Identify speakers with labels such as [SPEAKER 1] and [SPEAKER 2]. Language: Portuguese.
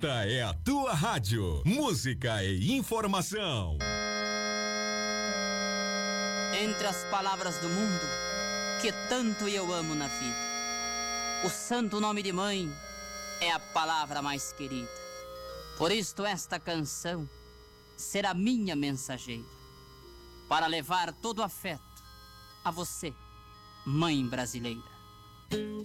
[SPEAKER 1] Esta é a tua rádio. Música e informação.
[SPEAKER 2] Entre as palavras do mundo, que tanto eu amo na vida, o santo nome de mãe é a palavra mais querida. Por isto esta canção será minha mensageira, para levar todo o afeto a você, mãe brasileira.